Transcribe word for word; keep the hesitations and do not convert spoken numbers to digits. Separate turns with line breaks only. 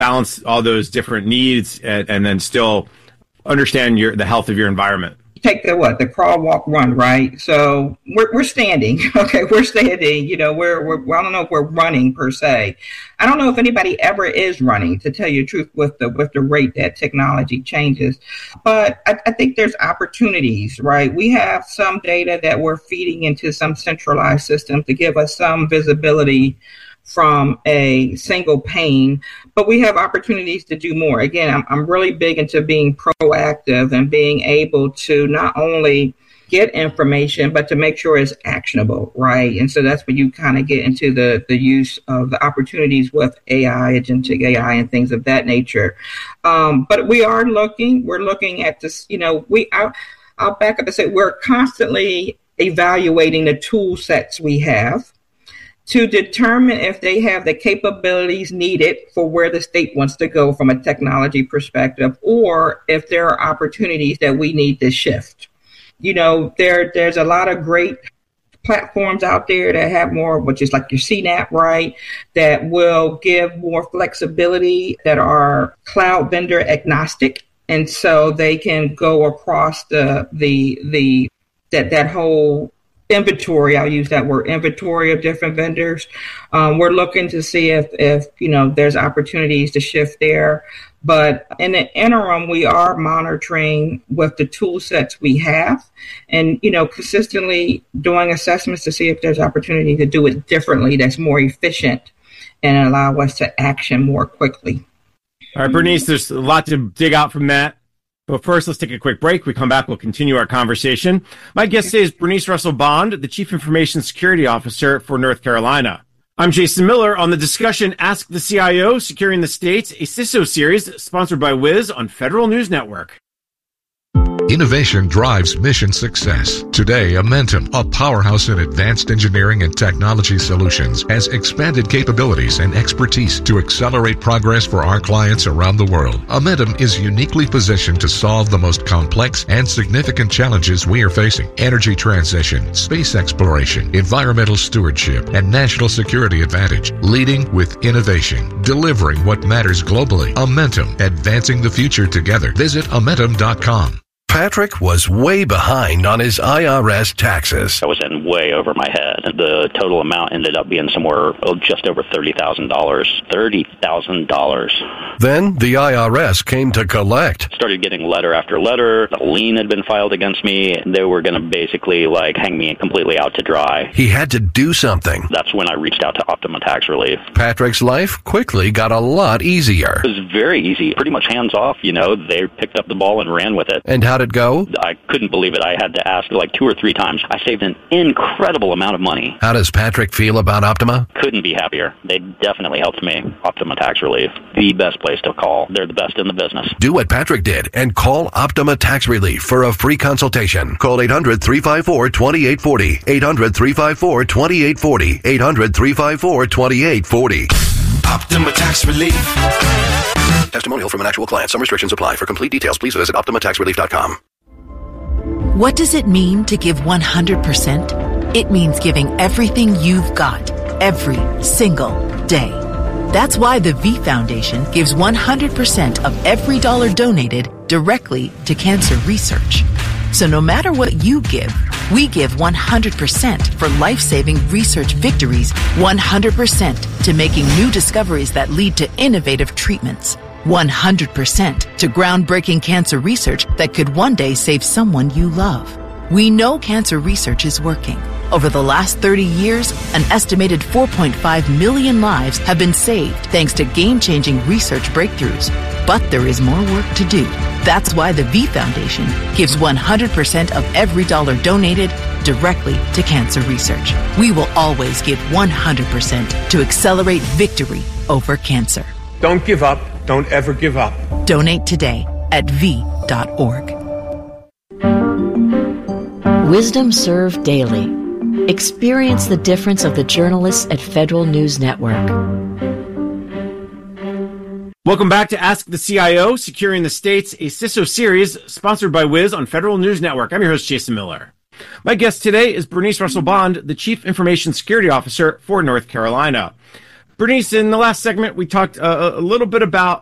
balance all those different needs and, and then still understand your the health of your environment?
Take the what? The crawl, walk, run, right? So we're we're standing. Okay, we're standing. You know, we're we're I don't know if we're running per se. I don't know if anybody ever is running, to tell you the truth, with the with the rate that technology changes. But I, I think there's opportunities, right? We have some data that we're feeding into some centralized system to give us some visibility from a single pane, but we have opportunities to do more. Again, I'm, I'm really big into being proactive and being able to not only get information, but to make sure it's actionable, right? And so that's where you kind of get into the, the use of the opportunities with A I, agentic A I, and things of that nature. Um, but we are looking, we're looking at this, you know, we, I'll, I'll back up and say we're constantly evaluating the tool sets we have to determine if they have the capabilities needed for where the state wants to go from a technology perspective, or if there are opportunities that we need to shift. You know, there there's a lot of great platforms out there that have more, which is like your C NAP, right, that will give more flexibility, that are cloud vendor agnostic. And so they can go across the the the that that whole inventory, I'll use that word, inventory of different vendors. Um, we're looking to see if, if, you know, there's opportunities to shift there. But in the interim, we are monitoring with the tool sets we have and, you know, consistently doing assessments to see if there's opportunity to do it differently that's more efficient and allow us to action more quickly.
All right, Bernice, there's a lot to dig out from that. But first, let's take a quick break. We come back, we'll continue our conversation. My guest today is Bernice Russell Bond, the Chief Information Security Officer for North Carolina. I'm Jason Miller on the discussion Ask the C I O, Securing the States, a C I S O series sponsored by Wiz on Federal News Network.
Innovation drives mission success. Today, Amentum, a powerhouse in advanced engineering and technology solutions, has expanded capabilities and expertise to accelerate progress for our clients around the world. Amentum is uniquely positioned to solve the most complex and significant challenges we are facing: energy transition, space exploration, environmental stewardship, and national security advantage. Leading with innovation, delivering what matters globally. Amentum, advancing the future together. Visit Amentum dot com.
Patrick was way behind on his I R S taxes.
I was in way over my head. The total amount ended up being somewhere oh, just over thirty thousand dollars. thirty thousand dollars.
Then the I R S came to collect.
Started getting letter after letter. A lien had been filed against me. They were going to basically like hang me completely out to dry.
He had to do something.
That's when I reached out to Optima Tax Relief.
Patrick's life quickly got a lot easier.
It was very easy. Pretty much hands off, you know. They picked up the ball and ran with it.
And how it go?
I couldn't believe it. I had to ask like two or three times. I saved an incredible amount of money.
How does Patrick feel about Optima?
Couldn't be happier. They definitely helped me. Optima Tax Relief, the best place to call. They're the best in the business.
Do what Patrick did and call Optima Tax Relief for a free consultation. Call eight hundred, three five four, two eight four zero. eight hundred, three five four, two eight four zero. eight hundred, three five four, two eight four zero.
Optima Tax Relief.
Testimonial from an actual client. Some restrictions apply. For complete details, please visit Optima Tax Relief dot com.
What does it mean to give one hundred percent? It means giving everything you've got, every single day. That's why the V Foundation gives one hundred percent of every dollar donated directly to cancer research. So no matter what you give, we give one hundred percent for life-saving research victories, one hundred percent to making new discoveries that lead to innovative treatments, one hundred percent to groundbreaking cancer research that could one day save someone you love. We know cancer research is working. Over the last thirty years, an estimated four point five million lives have been saved thanks to game-changing research breakthroughs. But there is more work to do. That's why the V Foundation gives one hundred percent of every dollar donated directly to cancer research. We will always give one hundred percent to accelerate victory over cancer.
Don't give up. Don't ever give up.
Donate today at v dot org.
Wisdom Served Daily. Experience the difference of the journalists at Federal News Network.
Welcome back to Ask the C I O, Securing the States, a C I S O series sponsored by Wiz on Federal News Network. I'm your host, Jason Miller. My guest today is Bernice Russell Bond, the Chief Information Security Officer for North Carolina. Bernice, in the last segment, we talked uh, a little bit about